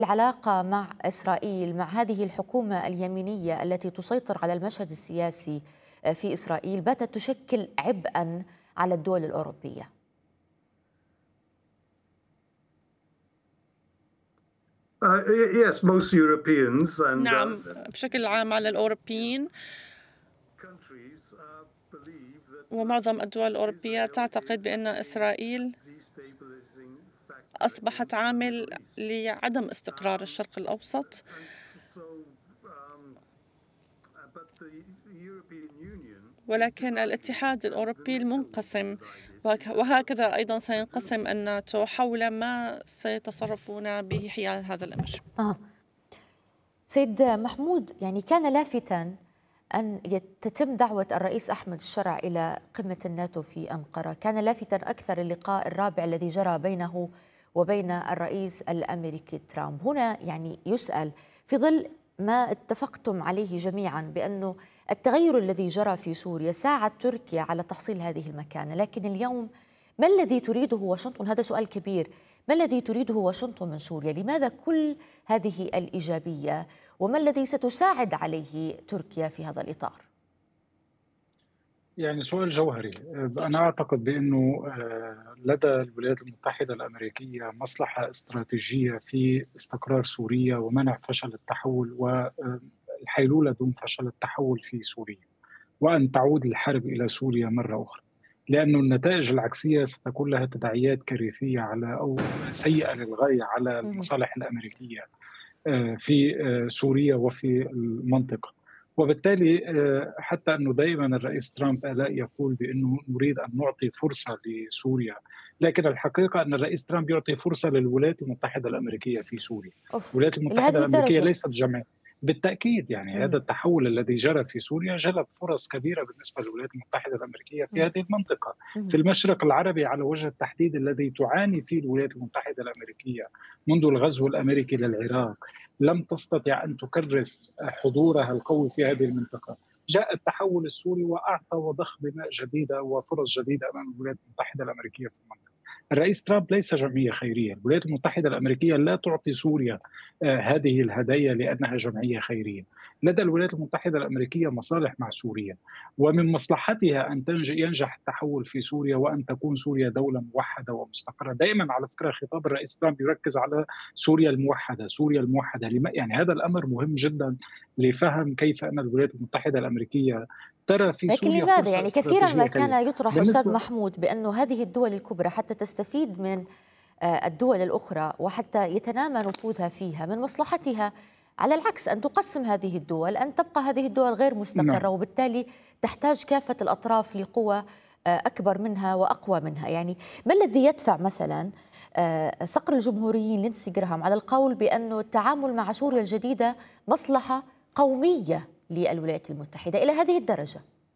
العلاقة مع إسرائيل، مع هذه الحكومة اليمينية التي تسيطر على المشهد السياسي في إسرائيل، باتت تشكل عبئا على الدول الأوروبية. Yes, most Europeans and نعم، بشكل عام على الأوروبيين countries believe that ومعظم الدول الأوروبية Israel تعتقد بأن is إسرائيل a destabilizing factor أصبحت in the عامل Middle East. لعدم استقرار الشرق الأوسط، And so, but the European Union is ولكن divided الاتحاد and the الأوروبي NATO is المنقسم، divided. وهكذا أيضا سينقسم الناتو حول ما سيتصرفون به حيال هذا الأمر. سيد محمود، يعني كان لافتاً أن تتم دعوة الرئيس أحمد الشرع إلى قمة الناتو في أنقرة. كان لافتاً أكثر اللقاء الرابع الذي جرى بينه وبين الرئيس الأمريكي ترامب. هنا يعني يسأل في ظل ما اتفقتم عليه جميعاً بأنه التغير الذي جرى في سوريا ساعد تركيا على تحصيل هذه المكانة، لكن اليوم ما الذي تريده واشنطن؟ هذا سؤال كبير. ما الذي تريده واشنطن من سوريا؟ لماذا كل هذه الإيجابية؟ وما الذي ستساعد عليه تركيا في هذا الإطار؟ يعني سؤال جوهري. أنا أعتقد بأنه لدى الولايات المتحدة الأمريكية مصلحة استراتيجية في استقرار سوريا ومنع فشل التحول والحيلولة دون فشل التحول في سوريا، وأن تعود الحرب إلى سوريا مرة أخرى، لأن النتائج العكسية ستكون لها تداعيات كارثية على أو سيئة للغاية على المصالح الأمريكية في سوريا وفي المنطقة. وبالتالي حتى أنه دائما الرئيس ترامب آلاء يقول بأنه نريد أن نعطي فرصة لسوريا، لكن الحقيقة أن الرئيس ترامب يعطي فرصة للولايات المتحدة الأمريكية في سوريا. الولايات المتحدة الأمريكية ليست جمع. بالتأكيد يعني هذا التحول الذي جرى في سوريا جلب فرص كبيرة بالنسبة للولايات المتحدة الأمريكية في هذه المنطقة، في المشرق العربي على وجه التحديد الذي تعاني فيه الولايات المتحدة الأمريكية منذ الغزو الأمريكي للعراق. لم تستطع أن تكرس حضورها القوي في هذه المنطقة. جاء التحول السوري وأعطى وضخ بناء جديدة وفرص جديدة أمام الولايات المتحدة الأمريكية في المنطقة. الرئيس ترامب ليس جمعية خيرية. الولايات المتحدة الأمريكية لا تعطي سوريا هذه الهدايا لأنها جمعية خيرية. لدى الولايات المتحدة الأمريكية مصالح مع سوريا، ومن مصلحتها أن ينجح التحول في سوريا وأن تكون سوريا دولة موحدة ومستقرة. دائما على فكرة خطاب الرئيس ترامب يركز على سوريا الموحدة، سوريا الموحدة. يعني هذا الأمر مهم جدا لفهم كيف أن الولايات المتحدة الأمريكيه ترى في لكن سوريا لماذا؟ فرصة يعني كثيرا ما استراتيجية كان يطرح أستاذ بالنسبة محمود بأنه هذه الدول الكبرى حتى تستفيد من الدول الأخرى وحتى يتنامى نفوذها فيها من مصلحتها على العكس أن تقسم هذه الدول، أن تبقى هذه الدول غير مستقرة. نعم. وبالتالي تحتاج كافة الأطراف لقوة أكبر منها وأقوى منها. يعني ما الذي يدفع مثلا صقر الجمهوريين لينسي جراهام على القول بأنه التعامل مع سوريا الجديدة مصلحة قومية للولايات المتحدة إلى هذه الدرجة؟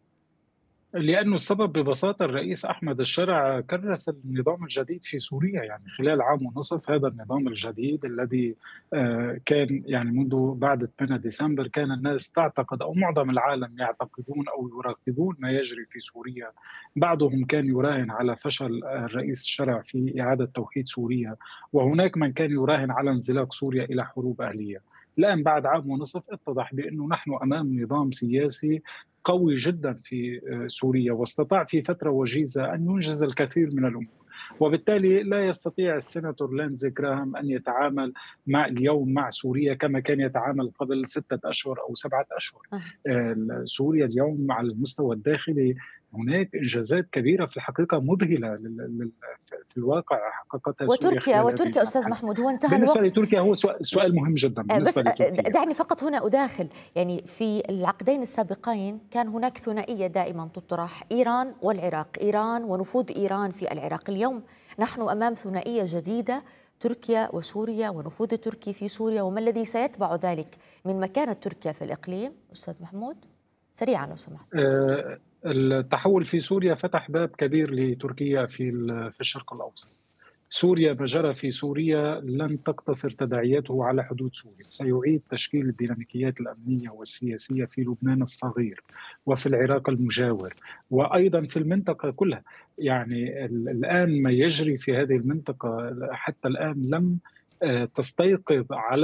لأنه السبب ببساطة الرئيس أحمد الشرع كرس النظام الجديد في سوريا. يعني خلال عام ونصف هذا النظام الجديد الذي كان يعني منذ بعد 8 ديسمبر كان الناس تعتقد أو معظم العالم يعتقدون أو يراقبون ما يجري في سوريا. بعضهم كان يراهن على فشل الرئيس الشرع في إعادة توحيد سوريا، وهناك من كان يراهن على انزلاق سوريا إلى حروب أهلية. الآن بعد عام ونصف اتضح بأنه نحن أمام نظام سياسي قوي جدا في سوريا، واستطاع في فترة وجيزة أن ينجز الكثير من الأمور. وبالتالي لا يستطيع السيناتور لينزي جراهام أن يتعامل اليوم مع سوريا كما كان يتعامل قبل 6 أشهر أو 7 أشهر. سوريا اليوم على المستوى الداخلي هناك إنجازات كبيرة في الحقيقة مذهلة في الواقع حققتها سوريا. وتركيا أستاذ محمود، هو انتهى بالنسبة الوقت. لتركيا هو سؤال مهم جدا بالنسبة بس لتركيا. دعني فقط هنا أداخل، يعني في العقدين السابقين كان هناك ثنائية دائما تطرح، إيران والعراق، إيران ونفوذ إيران في العراق. اليوم نحن أمام ثنائية جديدة، تركيا وسوريا ونفوذ التركي في سوريا، وما الذي سيتبع ذلك من مكانة تركيا في الإقليم؟ أستاذ محمود سريعا لو سمحت. التحول في سوريا فتح باب كبير لتركيا في الشرق الأوسط. سوريا ما جرى في سوريا لن تقتصر تداعياته على حدود سوريا، سيعيد تشكيل الديناميكيات الأمنية والسياسية في لبنان الصغير وفي العراق المجاور وأيضا في المنطقة كلها. يعني الآن ما يجري في هذه المنطقة حتى الآن لم تستيقظ على